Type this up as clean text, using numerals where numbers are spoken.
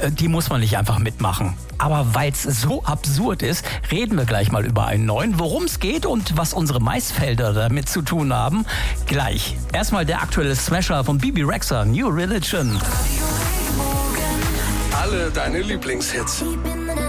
die muss man nicht einfach mitmachen. Aber weil es so absurd ist, reden wir gleich mal über einen neuen. Worum es geht und was unsere Maisfelder damit zu tun haben, gleich. Erstmal der aktuelle Smasher von Bebe Rexha, New Religion. Alle deine Lieblingshits.